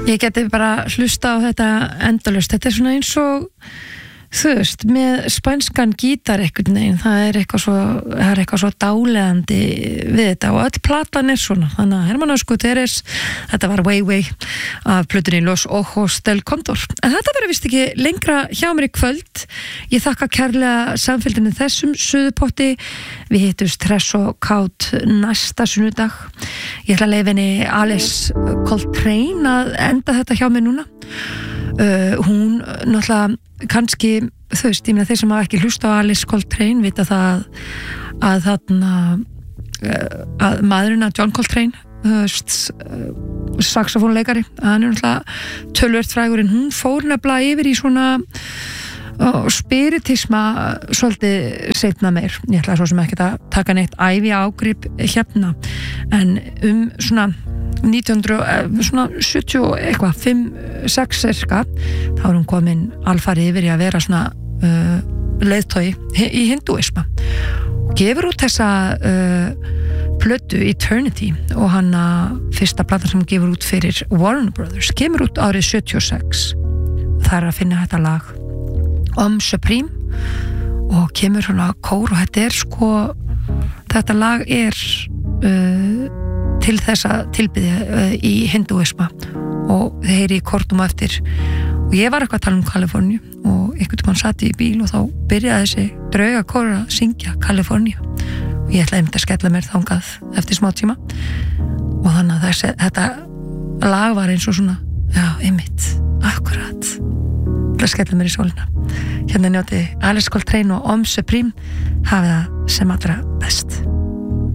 Ég geti bara hlusta á þetta endalaust. Þetta svona eins og, þú veist, með spænskan gítar einhvern veginn, það er eitthvað svo dáleiðandi við þetta og öll platan svona. Þannig að Hermann Gutierrez, þetta var Way Way af plötunni Los Ojos del Condor. En þetta verður vist ekki lengra hjá mér í kvöld. Ég þakka kærlega samfélginu þessum suðupotti. Við hittumst hress og kát næsta sunnudag. Ég ætla að leyfa henni Alice Coltrane að enda þetta hjá mér núna. Hún náttúrulega kannski, þú veist, ég meina þeir sem hafa ekki hlusta á Alice Coltrane vita það að maðurinn að John Coltrane, saxofónleikari, hann náttúrulega töluvert frægur, en hún fór nefnilega yfir í svona spiritisma svolítið seinna meir. Ég ætla svo sem ekki að taka neitt ævi ágrip hérna, en svona 1970 eitthvað 5-6 cirka, þá er hún komin alfarið yfir í að vera svona leiðtogi í hindúisma. Gefur út þessa plötu Eternity og hana fyrsta platan sem gefur út fyrir Warner Brothers kemur út árið 76. Það er að finna þetta lag Om Supreme og kemur svona kór og þetta lag er til þessa tilbyðja í hindúisma og þeir heyri í kortum eftir og ég var eitthvað að tala Kaliforníu og einhvern veginn satt í bíl og þá byrjaði þessi draugakór að syngja Kaliforníu og ég ætlaði að skella mér þangað eftir smá tíma og þannig að þetta lag var eins og svona, já, einmitt, akkurat að skella mér í sólina. Hérna njóti Alice Coltrane og Om Supreme, hafið það sem allra best.